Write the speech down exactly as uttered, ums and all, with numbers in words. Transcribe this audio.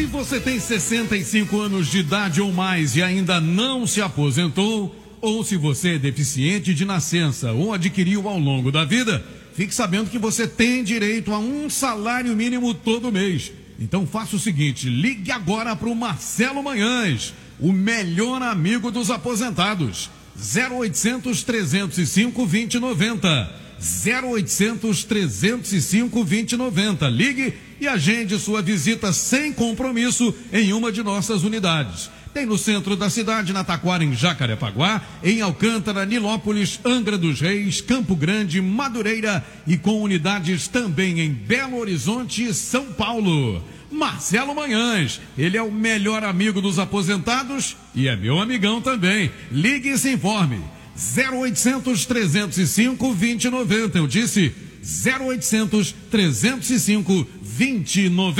Se você tem sessenta e cinco anos de idade ou mais e ainda não se aposentou, ou se você é deficiente de nascença ou adquiriu ao longo da vida, fique sabendo que você tem direito a um salário mínimo todo mês. Então faça o seguinte, ligue agora para o Marcelo Manhães, o melhor amigo dos aposentados. zero oitocentos, trezentos e cinco, vinte e noventa. zero oitocentos, trezentos e cinco, vinte e noventa. Ligue e agende sua visita sem compromisso em uma de nossas unidades. Tem no centro da cidade, na Taquara, em Jacarepaguá, em Alcântara, Nilópolis, Angra dos Reis, Campo Grande, Madureira e com unidades também em Belo Horizonte e São Paulo. Marcelo Manhães, ele é o melhor amigo dos aposentados e é meu amigão também. Ligue e se informe. zero oitocentos, trezentos e cinco, vinte e noventa. Eu disse zero oitocentos, trezentos e cinco, vinte e noventa.